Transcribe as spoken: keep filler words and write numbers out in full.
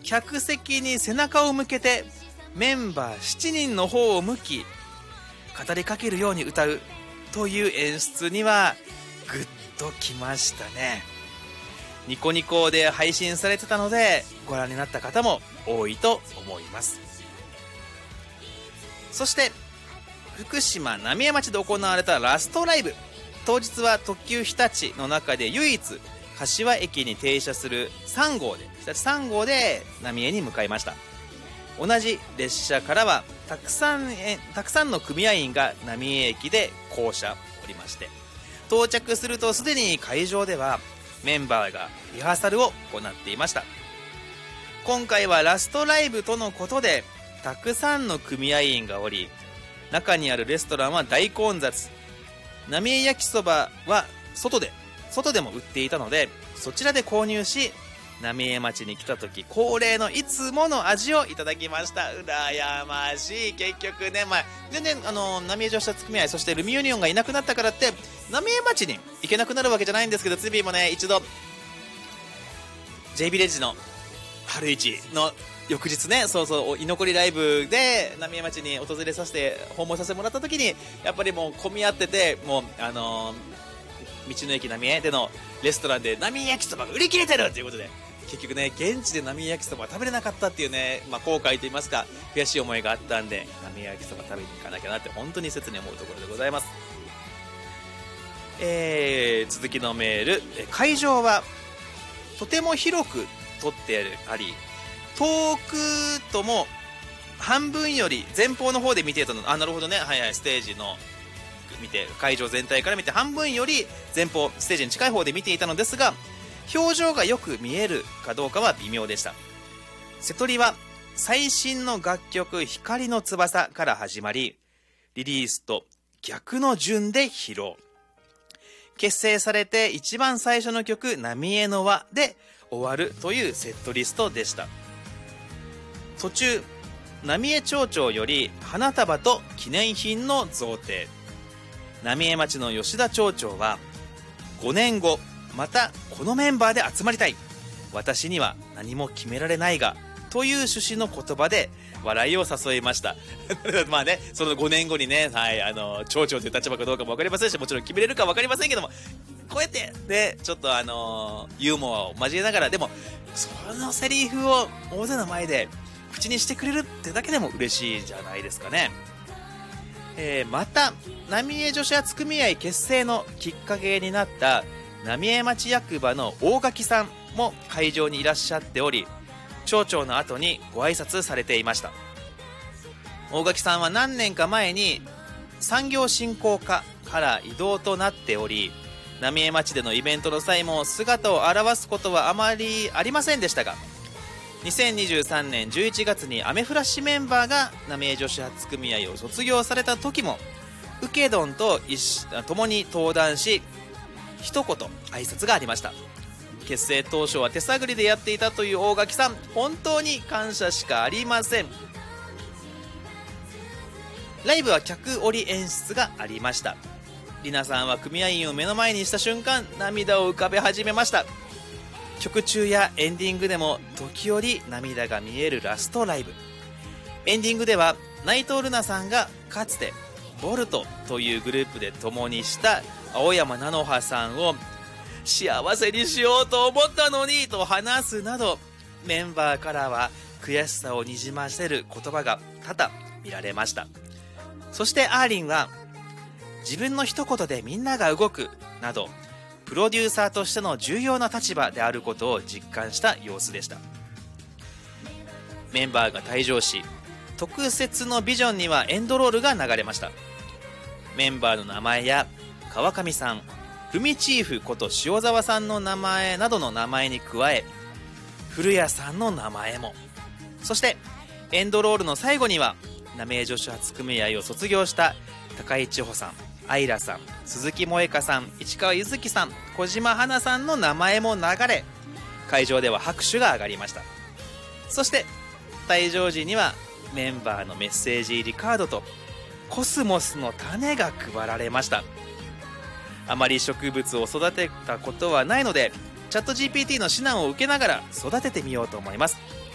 客席に背中を向けてメンバーしちにんの方を向き語りかけるように歌うという演出にはグッときましたね。ニコニコで配信されてたのでご覧になった方も多いと思います。そして福島浪江町で行われたラストライブ、当日は特急日立の中で唯一柏駅に停車するさん号で日立さん号で浪江に向かいました。同じ列車からはたくさんえたくさんの組合員が浪江駅で降車おりまして、到着するとすでに会場ではメンバーがリハーサルを行っていました。今回はラストライブとのことでたくさんの組合員がおり、中にあるレストランは大混雑。浪江焼きそばは外で外でも売っていたので、そちらで購入し浪江町に来た時恒例のいつもの味をいただきました。羨ましい。結局ね、まあ、全然あの浪江女子社組合、そしてルミユニオンがいなくなったからって浪江町に行けなくなるわけじゃないんですけど、ツビーもね一度 ジェイビー レジの春市の翌日ね、そうそう居残りライブで浪江町に訪れさせて訪問させてもらった時にやっぱりもう混み合ってて、もうあのー、道の駅浪江でのレストランで浪江焼きそばが売り切れてるということで、結局ね現地で浪江焼きそばは食べれなかったっていうね、まあ、後悔と言いますか悔しい思いがあったんで、浪江焼きそば食べに行かなきゃなって本当に切に思うところでございます。えー、続きのメール、会場はとても広く撮ってあり、遠くとも半分より前方の方で見ていたの。あ、なるほどね、はいはい、ステージの見て会場全体から見て半分より前方ステージに近い方で見ていたのですが、表情がよく見えるかどうかは微妙でした。瀬戸りは最新の楽曲光の翼から始まり、リリースと逆の順で披露。結成されて一番最初の曲浪江の輪で終わるというセットリストでした。途中浪江町長より花束と記念品の贈呈。浪江町の吉田町長はごねんごまたこのメンバーで集まりたい、私には何も決められないがという趣旨の言葉で笑いを誘いました。まあね、そのごねんごにね、はい、あの町長という立場かどうかも分かりませんし、もちろん決めれるか分かりませんけども、こうやってねちょっとあのユーモアを交えながら、でもそのセリフを大勢の前で口にしてくれるってだけでも嬉しいじゃないですかね。えー、また浪江女子アーツ組合結成のきっかけになった浪江町役場の大垣さんも会場にいらっしゃっており、町長の後にご挨拶されていました。大垣さんは何年か前に産業振興課から異動となっており、浪江町でのイベントの際も姿を現すことはあまりありませんでしたが、にせんにじゅうさんねんじゅういちがつにアメフラシメンバーが浪江女子アーツ組合を卒業された時もウケドンと共に登壇し、一言挨拶がありました。結成当初は手探りでやっていたという大垣さん、本当に感謝しかありません。ライブは客降り演出がありました。りなさんは組合員を目の前にした瞬間涙を浮かべ始めました。曲中やエンディングでも時折涙が見えるラストライブ。エンディングでは内藤瑠奈さんがかつてボルトというグループで共にした青山菜乃葉さんを幸せにしようと思ったのにと話すなど、メンバーからは悔しさをにじませる言葉が多々見られました。そしてアーリンは自分の一言でみんなが動くなど、プロデューサーとしての重要な立場であることを実感した様子でした。メンバーが退場し、特設のビジョンにはエンドロールが流れました。メンバーの名前や川上さん、フミチーフこと塩沢さんの名前などの名前に加え、古谷さんの名前も。そしてエンドロールの最後には浪江女子アーツ組合を卒業した高井千穂さん、アイラさん、鈴木萌香さん、市川ゆずきさん、小島花さんの名前も流れ、会場では拍手が上がりました。そして退場時にはメンバーのメッセージ入りカードとコスモスの種が配られました。あまり植物を育てたことはないので、チャット ジーピーティー の指南を受けながら育ててみようと思います。